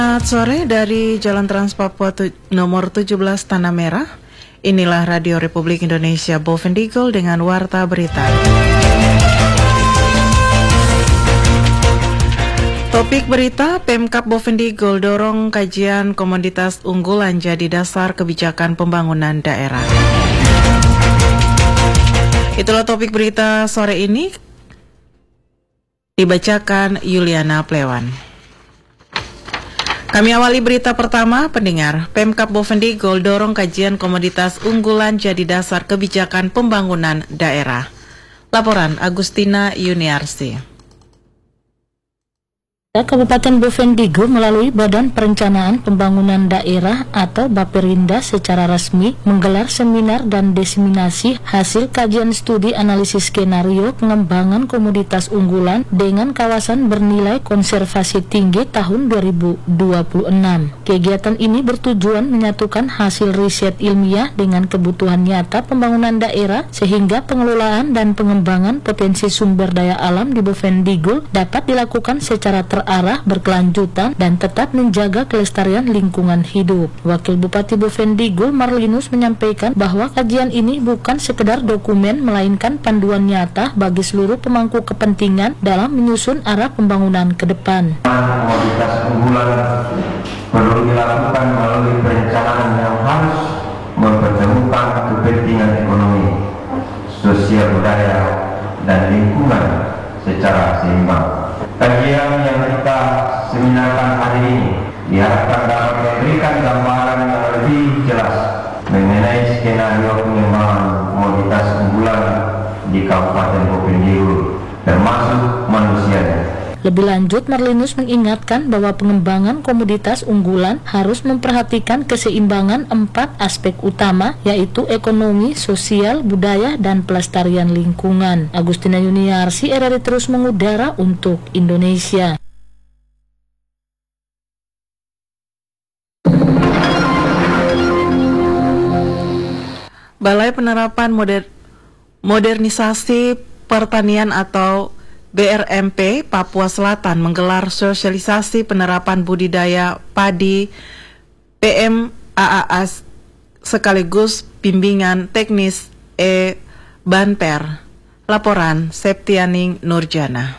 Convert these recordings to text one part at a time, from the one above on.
Selamat sore dari Jalan Trans Papua nomor 17 Tanah Merah. Inilah Radio Republik Indonesia Bovendigul dengan Warta Berita. Topik berita, Pemkab Bovendigul dorong kajian komoditas unggulan jadi dasar kebijakan pembangunan daerah. Itulah topik berita sore ini, dibacakan Yuliana Plewan. Kami awali berita pertama, pendengar. Pemkab Bovendigul dorong kajian komoditas unggulan jadi dasar kebijakan pembangunan daerah. Laporan Agustina Yuniarsi. Kabupaten Bovendigul melalui Badan Perencanaan Pembangunan Daerah atau Baperinda secara resmi menggelar seminar dan diseminasi hasil kajian studi analisis skenario pengembangan komoditas unggulan dengan kawasan bernilai konservasi tinggi tahun 2026. Kegiatan ini bertujuan menyatukan hasil riset ilmiah dengan kebutuhan nyata pembangunan daerah sehingga pengelolaan dan pengembangan potensi sumber daya alam di Bovendigul dapat dilakukan secara arah berkelanjutan dan tetap menjaga kelestarian lingkungan hidup. Wakil Bupati Bovendigul Marlinus menyampaikan bahwa kajian ini bukan sekedar dokumen melainkan panduan nyata bagi seluruh pemangku kepentingan dalam menyusun arah pembangunan ke depan. Komoditas unggulan perlu dilakukan melalui perencanaan yang harus mempertemukan kepentingan ekonomi, sosial budaya, dan lingkungan secara seimbang. Kajian yang kita seminarkan hari ini diharapkan dapat memberikan gambaran yang lebih jelas mengenai skenario pengembangan komoditas unggulan di Kabupaten Bovendigul, termasuk manusianya. Lebih lanjut, Marlinus mengingatkan bahwa pengembangan komoditas unggulan harus memperhatikan keseimbangan 4 aspek utama, yaitu ekonomi, sosial, budaya, dan pelestarian lingkungan. Agustina Yuniarsi, RRI terus mengudara untuk Indonesia. Balai Penerapan Modernisasi Pertanian atau BRMP Papua Selatan menggelar sosialisasi penerapan budidaya padi PMAAS sekaligus bimbingan teknis Banper. Laporan Septianing Nurjana.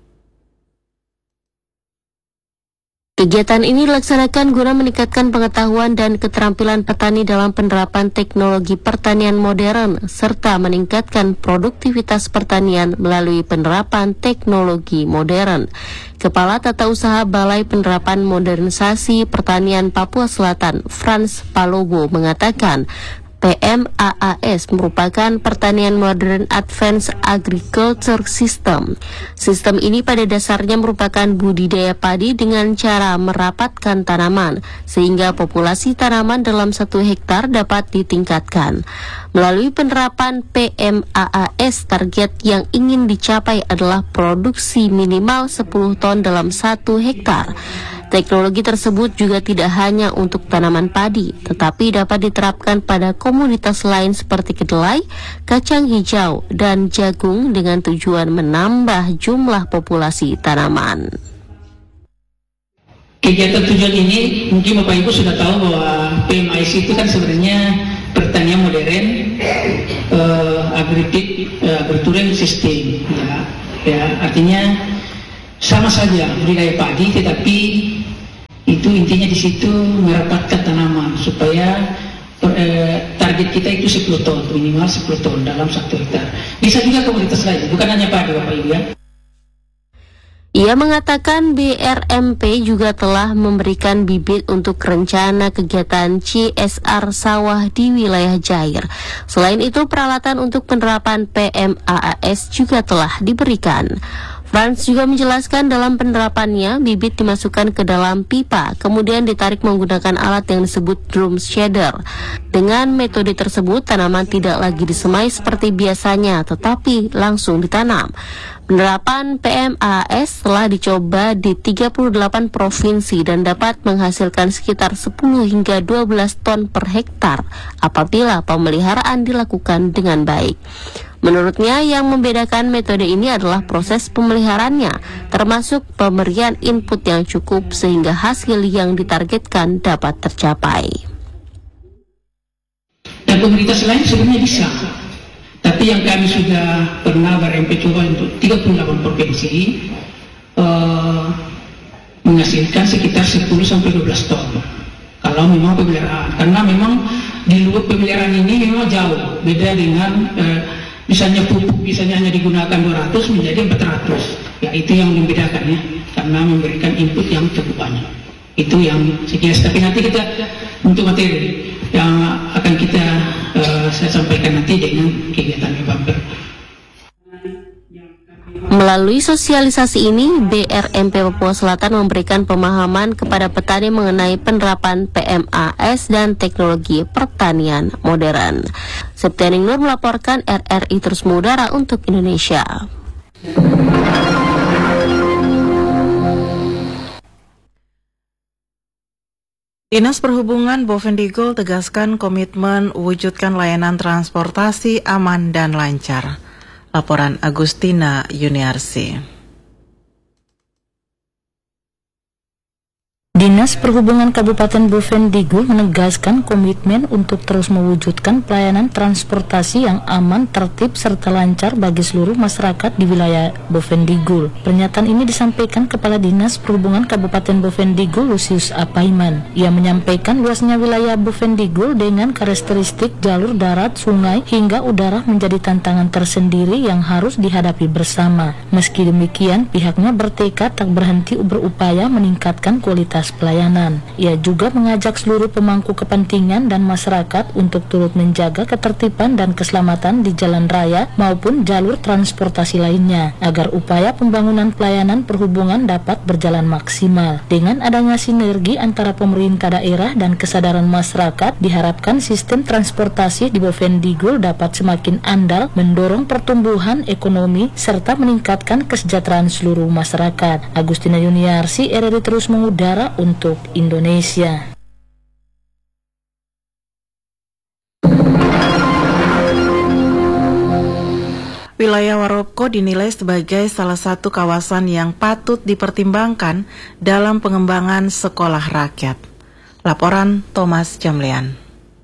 Kegiatan ini dilaksanakan guna meningkatkan pengetahuan dan keterampilan petani dalam penerapan teknologi pertanian modern serta meningkatkan produktivitas pertanian melalui penerapan teknologi modern. Kepala Tata Usaha Balai Penerapan Modernisasi Pertanian Papua Selatan, Frans Palobo, mengatakan PMAAS merupakan pertanian modern Advanced Agriculture System. Sistem ini pada dasarnya merupakan budidaya padi dengan cara merapatkan tanaman, sehingga populasi tanaman dalam 1 hektar dapat ditingkatkan. Melalui penerapan PMAAS, target yang ingin dicapai adalah produksi minimal 10 ton dalam 1 hektar. Teknologi tersebut juga tidak hanya untuk tanaman padi, tetapi dapat diterapkan pada komoditas lain seperti kedelai, kacang hijau, dan jagung dengan tujuan menambah jumlah populasi tanaman. Kegiatan tujuan ini mungkin Bapak Ibu sudah tahu bahwa PMAAS itu kan sebenarnya pertanian modern, agritourism system, artinya sama saja budidaya padi, tetapi itu intinya di situ merapatkan tanaman supaya target kita itu 10 ton, minimal 10 ton dalam 1 hektar. Bisa juga komoditas lain, bukan hanya padi Bapak Ibu ya. Ia mengatakan BRMP juga telah memberikan bibit untuk rencana kegiatan CSR sawah di wilayah Jair. Selain itu, peralatan untuk penerapan PMAAS juga telah diberikan. Frans juga menjelaskan dalam penerapannya, bibit dimasukkan ke dalam pipa, kemudian ditarik menggunakan alat yang disebut drum shader. Dengan metode tersebut, tanaman tidak lagi disemai seperti biasanya, tetapi langsung ditanam. Penerapan PMAAS telah dicoba di 38 provinsi dan dapat menghasilkan sekitar 10 hingga 12 ton per hektar apabila pemeliharaan dilakukan dengan baik. Menurutnya, yang membedakan metode ini adalah proses pemeliharaannya, termasuk pemberian input yang cukup sehingga hasil yang ditargetkan dapat tercapai. Dan komunitas lain sebenarnya bisa, tapi yang kami sudah pernah ber-MP coba untuk 38 provinsi menghasilkan sekitar 10-12 ton kalau memang pemeliharaan, karena memang di luar pemeliharaan ini memang jauh beda dengan misalnya pupuk misalnya hanya digunakan 200 menjadi 400, ya itu yang membedakan ya, karena memberikan input yang cukup banyak. Itu yang sekilas, tapi nanti kita untuk materi yang akan kita saya sampaikan nanti dengan kegiatan bumper. Melalui sosialisasi ini, BRMP Papua Selatan memberikan pemahaman kepada petani mengenai penerapan PMAS dan teknologi pertanian modern. Septianing Nur melaporkan, RRI Terus Mengudara untuk Indonesia. Dinas Perhubungan Bovendigul tegaskan komitmen wujudkan layanan transportasi aman dan lancar. Laporan Agustina Yuniarsi. Dinas Perhubungan Kabupaten Bovendigul menegaskan komitmen untuk terus mewujudkan pelayanan transportasi yang aman, tertib, serta lancar bagi seluruh masyarakat di wilayah Bovendigul. Pernyataan ini disampaikan Kepala Dinas Perhubungan Kabupaten Bovendigul, Lusius Apaiman. Ia menyampaikan luasnya wilayah Bovendigul dengan karakteristik jalur darat, sungai, hingga udara menjadi tantangan tersendiri yang harus dihadapi bersama. Meski demikian, pihaknya bertekad tak berhenti berupaya meningkatkan kualitas pelayanan. Ia juga mengajak seluruh pemangku kepentingan dan masyarakat untuk turut menjaga ketertiban dan keselamatan di jalan raya maupun jalur transportasi lainnya, agar upaya pembangunan pelayanan perhubungan dapat berjalan maksimal. Dengan adanya sinergi antara pemerintah daerah dan kesadaran masyarakat, diharapkan sistem transportasi di Bovendigul dapat semakin andal, mendorong pertumbuhan ekonomi serta meningkatkan kesejahteraan seluruh masyarakat. Agustina Yuniarsi, RRI Terus Mengudara untuk Indonesia. Wilayah Waropko dinilai sebagai salah satu kawasan yang patut dipertimbangkan dalam pengembangan sekolah rakyat. Laporan Thomas Jamlian.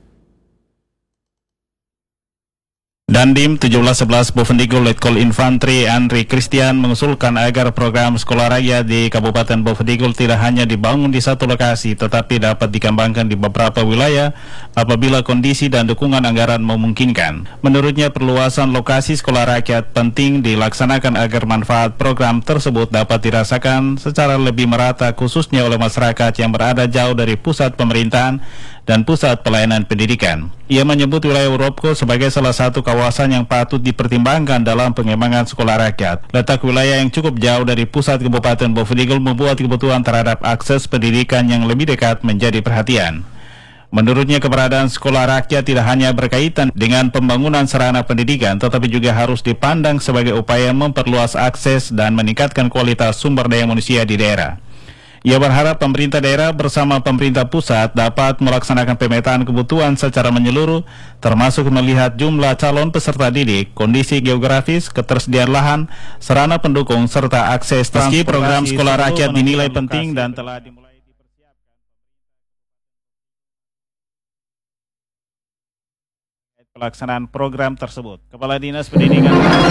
Dandim 1711 Bovendigul Letkol Infantri Andri Christian mengusulkan agar program sekolah rakyat di Kabupaten Bovendigul tidak hanya dibangun di satu lokasi, tetapi dapat dikembangkan di beberapa wilayah apabila kondisi dan dukungan anggaran memungkinkan. Menurutnya, perluasan lokasi sekolah rakyat penting dilaksanakan agar manfaat program tersebut dapat dirasakan secara lebih merata, khususnya oleh masyarakat yang berada jauh dari pusat pemerintahan dan pusat pelayanan pendidikan. Ia menyebut wilayah Waropko sebagai salah satu kawasan yang patut dipertimbangkan dalam pengembangan sekolah rakyat. Letak wilayah yang cukup jauh dari pusat Kabupaten Bovendigul membuat kebutuhan terhadap akses pendidikan yang lebih dekat menjadi perhatian. Menurutnya, keberadaan sekolah rakyat tidak hanya berkaitan dengan pembangunan sarana pendidikan, tetapi juga harus dipandang sebagai upaya memperluas akses dan meningkatkan kualitas sumber daya manusia di daerah. Ia berharap pemerintah daerah bersama pemerintah pusat dapat melaksanakan pemetaan kebutuhan secara menyeluruh, termasuk melihat jumlah calon peserta didik, kondisi geografis, ketersediaan lahan, sarana pendukung, serta akses transportasi. Meski program sekolah rakyat dinilai penting dan telah dimulai dipersiapkan pelaksanaan program tersebut. Kepala Dinas Pendidikan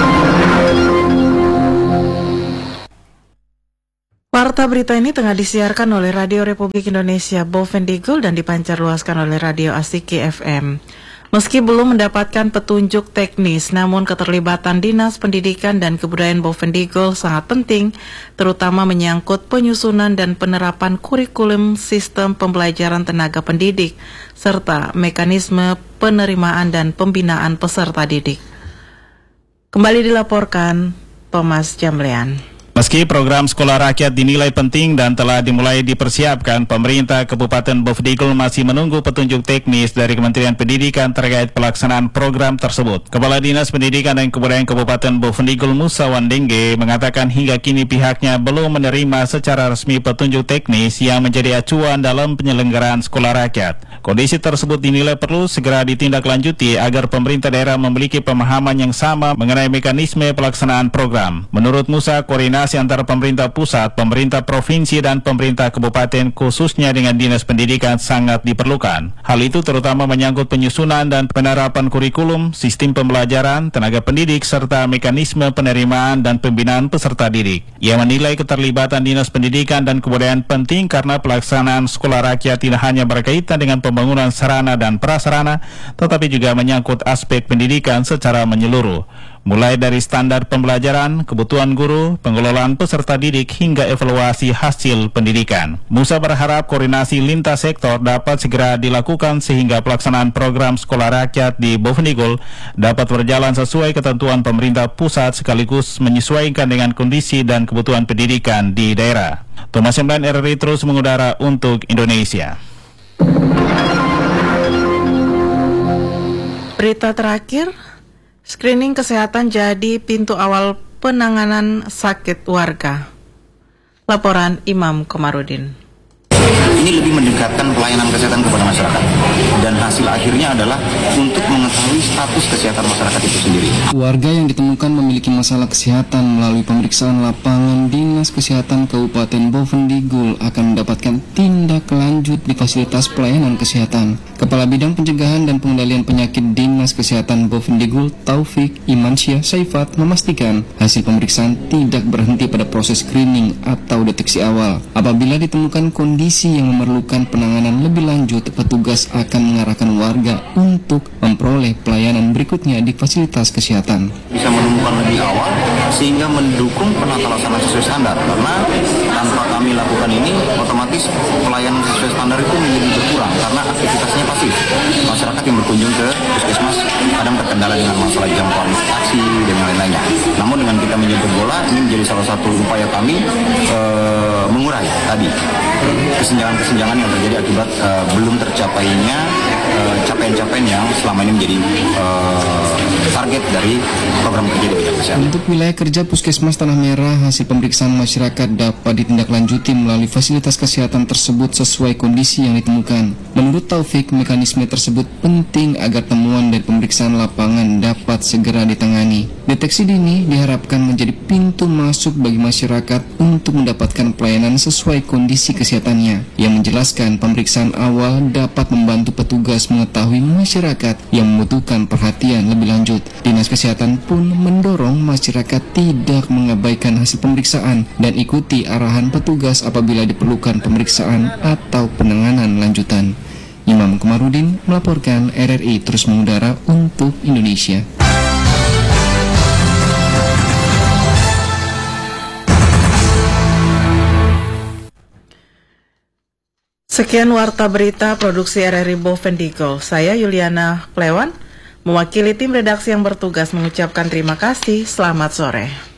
Warta berita ini tengah disiarkan oleh Radio Republik Indonesia Bovendigul dan dipancarluaskan oleh Radio Asiki FM. Meski belum mendapatkan petunjuk teknis, namun keterlibatan Dinas Pendidikan dan Kebudayaan Bovendigul sangat penting, terutama menyangkut penyusunan dan penerapan kurikulum sistem pembelajaran tenaga pendidik, serta mekanisme penerimaan dan pembinaan peserta didik. Kembali dilaporkan Thomas Jamlian. Meski program sekolah rakyat dinilai penting dan telah dimulai dipersiapkan, pemerintah Kabupaten Bovendigul masih menunggu petunjuk teknis dari Kementerian Pendidikan terkait pelaksanaan program tersebut. Kepala Dinas Pendidikan dan Kebudayaan Kabupaten Bovendigul, Musa Wandengge, mengatakan hingga kini pihaknya belum menerima secara resmi petunjuk teknis yang menjadi acuan dalam penyelenggaraan sekolah rakyat. Kondisi tersebut dinilai perlu segera ditindaklanjuti agar pemerintah daerah memiliki pemahaman yang sama mengenai mekanisme pelaksanaan program. Menurut Musa, koordinasi antara pemerintah pusat, pemerintah provinsi, dan pemerintah kabupaten khususnya dengan Dinas Pendidikan sangat diperlukan. Hal itu terutama menyangkut penyusunan dan penerapan kurikulum, sistem pembelajaran, tenaga pendidik, serta mekanisme penerimaan dan pembinaan peserta didik. Ia menilai keterlibatan Dinas Pendidikan dan Kebudayaan penting karena pelaksanaan sekolah rakyat tidak hanya berkaitan dengan pembangunan sarana dan prasarana, tetapi juga menyangkut aspek pendidikan secara menyeluruh, mulai dari standar pembelajaran, kebutuhan guru, pengelolaan peserta didik, hingga evaluasi hasil pendidikan. Musa berharap koordinasi lintas sektor dapat segera dilakukan sehingga pelaksanaan program sekolah rakyat di Bovendigul dapat berjalan sesuai ketentuan pemerintah pusat sekaligus menyesuaikan dengan kondisi dan kebutuhan pendidikan di daerah. Thomas Sembilan RRI terus mengudara untuk Indonesia. Berita terakhir, screening kesehatan jadi pintu awal penanganan sakit warga. Laporan Imam Komarudin. Ini lebih mendekatkan pelayanan kesehatan kepada masyarakat, dan hasil akhirnya adalah untuk mengetahui status kesehatan masyarakat itu sendiri. Warga yang ditemukan memiliki masalah kesehatan melalui pemeriksaan lapangan Dinas Kesehatan Kabupaten Bovendigul akan mendapatkan tindak lanjut di fasilitas pelayanan kesehatan. Kepala Bidang Pencegahan dan Pengendalian Penyakit Dinas Kesehatan Bovendigul, Taufik Imansyah Saifat, memastikan hasil pemeriksaan tidak berhenti pada proses screening atau deteksi awal. Apabila ditemukan kondisi yang memerlukan penanganan lebih lanjut, petugas akan mengarahkan warga untuk memperoleh pelayanan berikutnya di fasilitas kesehatan. Bisa menemukan lebih awal sehingga mendukung penata laksana sesuai standar, karena tanpa kami lakukan ini otomatis pelayanan sesuai standar itu menjadi berkurang karena aktivitasnya pasif. Masyarakat yang berkunjung ke puskesmas kadang terkendala dengan masalah jam kualifikasi dan lain-lainnya. Namun dengan kita menjemput bola, ini menjadi salah satu upaya kami mengurai tadi kesenjangan-kesenjangan yang terjadi akibat belum tercapainya capaian-capaian yang selama ini menjadi target dari program kerja di bidang kesehatan. Untuk wilayah kerja Puskesmas Tanah Merah, hasil pemeriksaan masyarakat dapat ditindaklanjuti melalui fasilitas kesehatan tersebut sesuai kondisi yang ditemukan. Menurut Taufik, mekanisme tersebut penting agar temuan dari pemeriksaan lapangan dapat segera ditangani. Deteksi dini diharapkan menjadi pintu masuk bagi masyarakat untuk mendapatkan pelayanan sesuai kondisi kesehatannya. Yang menjelaskan pemeriksaan awal dapat membantu petugas mengetahui masyarakat yang membutuhkan perhatian lebih lanjut. Dinas Kesehatan pun mendorong masyarakat tidak mengabaikan hasil pemeriksaan dan ikuti arahan petugas apabila diperlukan pemeriksaan atau penanganan lanjutan. Imam Komarudin melaporkan, RRI terus mengudara untuk Indonesia. Sekian warta berita produksi RRI Bovendigul. Saya Yuliana Plewan, mewakili tim redaksi yang bertugas mengucapkan terima kasih. Selamat sore.